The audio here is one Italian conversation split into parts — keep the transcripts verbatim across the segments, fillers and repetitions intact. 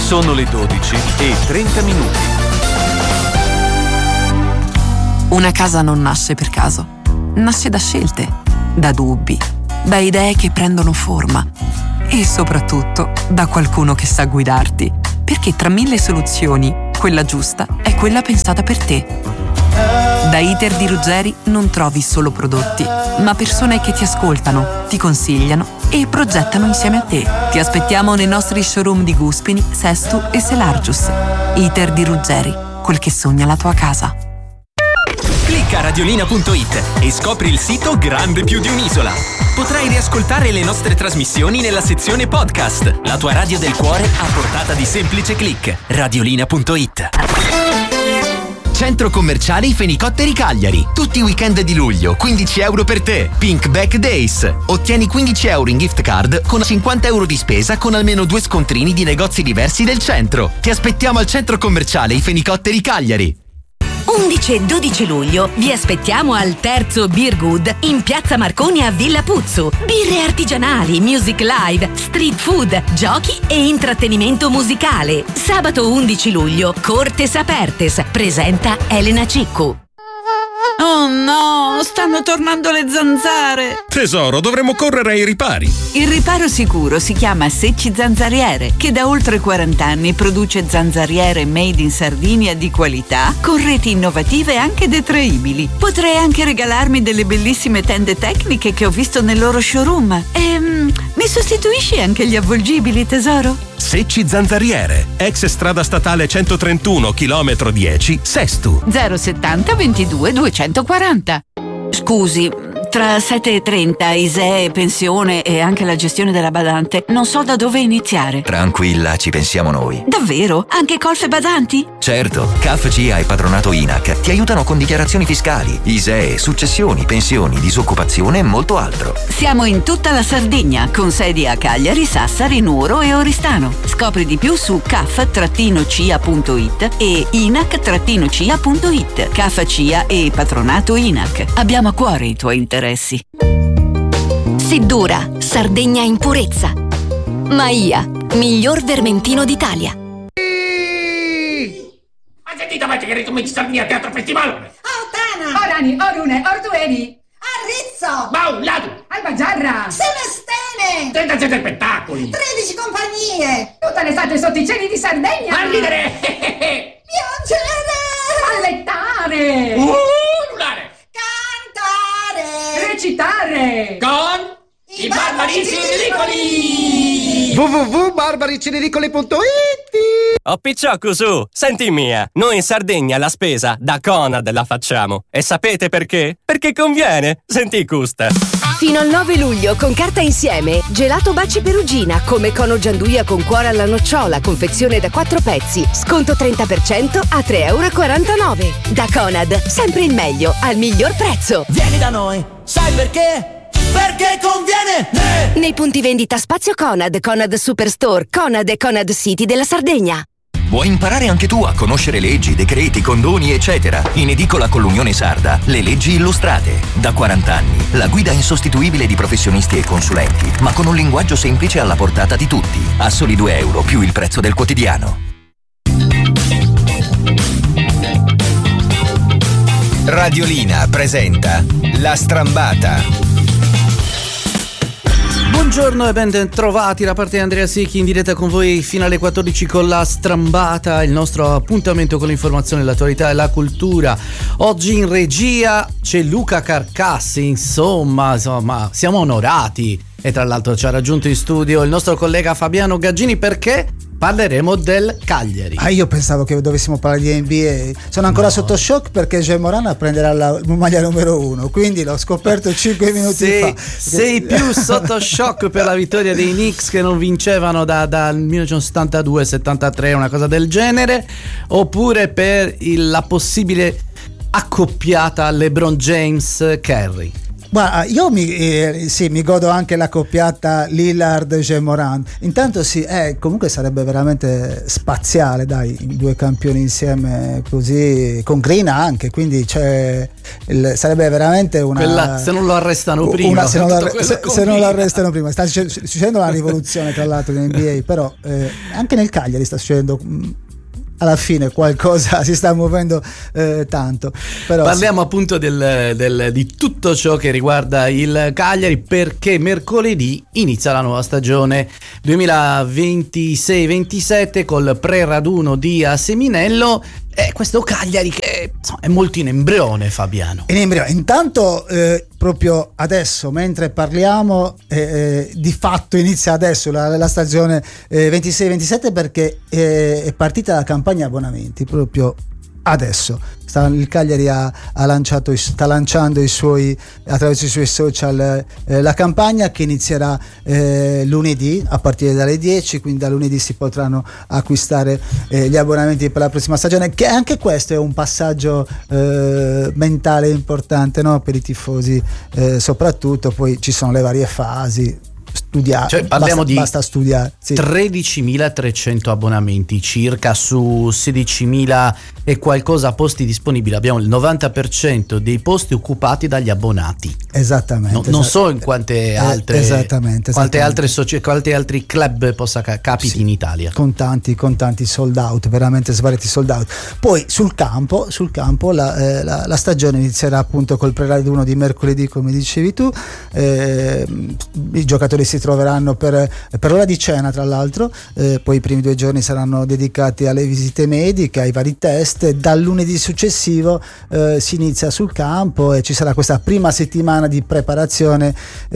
Sono le dodici e trenta minuti. Una casa non nasce per caso. Nasce da scelte, da dubbi, da idee che prendono forma e soprattutto da qualcuno che sa guidarti. Perché tra mille soluzioni, quella giusta è quella pensata per te. Da Iter di Ruggeri non trovi solo prodotti, ma persone che ti ascoltano, ti consigliano e progettano insieme a te. Ti aspettiamo nei nostri showroom di Guspini, Sestu e Selargius. Iter di Ruggeri, quel che sogna la tua casa. Clicca radiolina punto it e scopri il sito grande più di un'isola. Potrai riascoltare le nostre trasmissioni nella sezione podcast. La tua radio del cuore a portata di semplice click. radiolina punto it. Centro commerciale I Fenicotteri Cagliari. Tutti i weekend di luglio, quindici euro per te. Pink Back Days. Ottieni quindici euro in gift card con cinquanta euro di spesa con almeno due scontrini di negozi diversi del centro. Ti aspettiamo al centro commerciale I Fenicotteri Cagliari. undici e dodici luglio vi aspettiamo al terzo Beer Good in Piazza Marconi a Villa Puzzu. Birre artigianali, music live, street food, giochi e intrattenimento musicale. Sabato undici luglio, Cortes Apertes, presenta Elena Ciccu. Oh no, stanno tornando le zanzare. Tesoro, dovremmo correre ai ripari. Il riparo sicuro si chiama Secci Zanzariere, che da oltre quaranta anni produce zanzariere made in Sardinia di qualità, con reti innovative e anche detraibili. Potrei anche regalarmi delle bellissime tende tecniche che ho visto nel loro showroom. Ehm, mi sostituisci anche gli avvolgibili, tesoro? Secci Zanzariere, ex strada statale centotrentuno, chilometro dieci, Sestu. zero settanta ventidue duecentoquaranta. Scusi, tra sette e trenta, I S E E, pensione e anche la gestione della badante, non so da dove iniziare. Tranquilla, ci pensiamo noi. Davvero? Anche colf e badanti? Certo, C A F C I A e Patronato I N A C ti aiutano con dichiarazioni fiscali, I S E E, successioni, pensioni, disoccupazione e molto altro. Siamo in tutta la Sardegna, con sedi a Cagliari, Sassari, Nuoro e Oristano. Scopri di più su c a f c i a punto i t e i n a c c i a punto i t. C A F C I A e Patronato I N A C. Abbiamo a cuore i tuoi interessi. Siddura, Sardegna in purezza. Maia, miglior vermentino d'Italia. Ma sentite, avete che ritmi di Sardinia Teatro Festival? Autana! Orani, Orune, Ordueni! Arrizzo! Baulatu! Albagiarra! Semestene! trentasette spettacoli! tredici compagnie! Tutte le state sotto i cieli di Sardegna! A ridere! Piangere! Allettare! Uh, Ululare! Cantare! Recitare! Con i Barbarici Ridicoli! w w w punto barbarici ridicoli punto it. Oh picciocco su, senti mia, noi in Sardegna la spesa da Conad la facciamo. E sapete perché? Perché conviene, senti custa. Fino al nove luglio con Carta Insieme, gelato Baci Perugina come cono gianduia con cuore alla nocciola, confezione da quattro pezzi, sconto trenta per cento a tre e quarantanove euro. Da Conad, sempre il meglio al miglior prezzo. Vieni da noi, sai perché? Perché conviene! Eh! Nei punti vendita Spazio Conad, Conad Superstore, Conad e Conad City della Sardegna. Vuoi imparare anche tu a conoscere leggi, decreti, condoni, eccetera? In edicola con l'Unione Sarda, le leggi illustrate. Da quaranta anni, la guida insostituibile di professionisti e consulenti, ma con un linguaggio semplice alla portata di tutti. A soli due euro più il prezzo del quotidiano. Radiolina presenta La Strambata. Buongiorno e ben trovati da parte di Andrea Secchi in diretta con voi fino alle quattordici con La Strambata, il nostro appuntamento con l'informazione, l'attualità e la cultura. Oggi in regia c'è Luca Carcassi, insomma, insomma siamo onorati. E tra l'altro ci ha raggiunto in studio il nostro collega Fabiano Gaggini perché parleremo del Cagliari. Ah, io pensavo che dovessimo parlare di N B A. Sono ancora no. sotto shock perché Joe Morana prenderà la maglia numero uno, quindi l'ho scoperto cinque minuti sei, fa. Sei più sotto shock per la vittoria dei Knicks che non vincevano da, dal millenovecentosettantadue settantatré, una cosa del genere, oppure per il, la possibile accoppiata LeBron James-Curry? Guarda, io mi, eh, sì, mi godo anche la coppiata Lillard-Jean-Morant. Intanto sì, eh, comunque sarebbe veramente spaziale, dai, i due campioni insieme così, con Green anche, quindi c'è il, sarebbe veramente una... Quella, se non lo arrestano una, prima. Se non lo, arre- se, se non lo arrestano prima. Sta succedendo una rivoluzione tra l'altro in N B A, però eh, anche nel Cagliari sta succedendo... Mh, alla fine qualcosa si sta muovendo eh, tanto. Però parliamo sì. appunto del, del, di tutto ciò che riguarda il Cagliari, perché mercoledì inizia la nuova stagione duemilaventisei ventisette col pre-raduno di Aseminello. E questo Cagliari che insomma, è molto in embrione, Fabiano. In embrione. Intanto eh, proprio adesso, mentre parliamo, eh, eh, di fatto inizia adesso la, la stagione eh, ventisei ventisette, perché eh, è partita la campagna abbonamenti proprio adesso. Sta, il Cagliari ha, ha lanciato, sta lanciando i suoi, attraverso i suoi social eh, la campagna che inizierà eh, lunedì a partire dalle dieci, quindi da lunedì si potranno acquistare eh, gli abbonamenti per la prossima stagione, che anche questo è un passaggio eh, mentale importante, no? Per i tifosi eh, soprattutto. Poi ci sono le varie fasi. Studiare, cioè, parliamo basta, di basta studiare, sì. tredicimilatrecento abbonamenti circa su sedicimila e qualcosa posti disponibili. Abbiamo il novanta per cento dei posti occupati dagli abbonati. Esattamente, no, esattamente. Non so in quante altre eh, esattamente, quante esattamente. altre socie- quanti altri club possa ca- capiti sì, in Italia. Con tanti, con tanti sold out, veramente svariati sold out. Poi sul campo, sul campo la, eh, la, la stagione inizierà appunto col pre-raduno di mercoledì, come dicevi tu. Eh, i giocatori si troveranno per, per l'ora di cena, tra l'altro, eh, poi i primi due giorni saranno dedicati alle visite mediche, ai vari test. Dal lunedì successivo eh, si inizia sul campo e ci sarà questa prima settimana di preparazione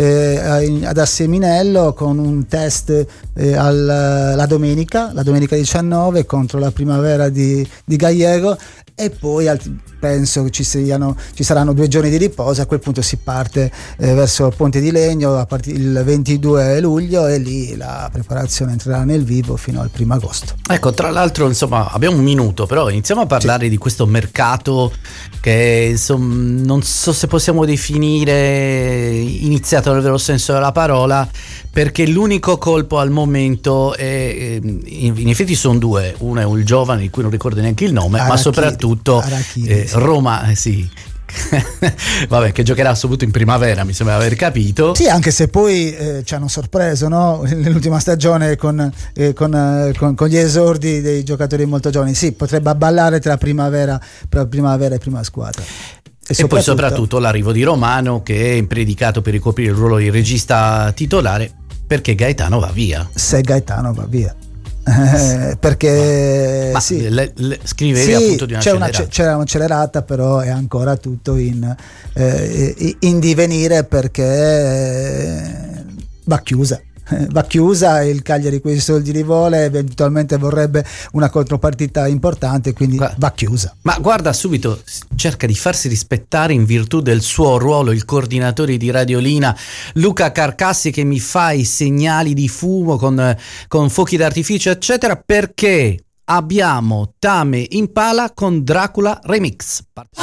eh, ad Aseminello, con un test eh, al, la domenica la domenica diciannove contro la Primavera di, di Gallego, e poi altri, penso che ci siano ci saranno due giorni di riposo. A quel punto si parte eh, verso Ponte di Legno a partire il ventidue luglio, e lì la preparazione entrerà nel vivo fino al primo agosto. Ecco, tra l'altro, insomma, abbiamo un minuto, però iniziamo a parlare sì. di questo mercato che, insomma, non so se possiamo definire iniziato nel vero senso della parola, perché l'unico colpo al momento è, in effetti sono due, uno è un giovane di cui non ricordo neanche il nome, Arachidi, ma soprattutto Arachidi, eh, sì. Roma, eh, sì vabbè, che giocherà soprattutto in primavera, mi sembra aver capito. Sì, anche se poi eh, ci hanno sorpreso, no? Nell'ultima stagione con, eh, con, eh, con, con gli esordi dei giocatori molto giovani. Sì, potrebbe abballare tra primavera, tra primavera e prima squadra. E, e soprattutto, poi soprattutto l'arrivo di Romano, che è impredicato per ricoprire il ruolo di regista titolare, perché Gaetano va via. Se Gaetano va via. Eh, perché ma sì, le, le, scrivevi sì, appunto di una c'è accelerata. Una, c'era un'accelerata, però è ancora tutto in, eh, in divenire, perché eh, va chiusa. Va chiusa, il Cagliari quei soldi li vuole, eventualmente vorrebbe una contropartita importante, quindi Gu- va chiusa. Ma guarda, subito cerca di farsi rispettare in virtù del suo ruolo, il coordinatore di Radiolina Luca Carcassi, che mi fa i segnali di fumo con, con fuochi d'artificio eccetera, perché abbiamo Tame Impala con Dracula Remix.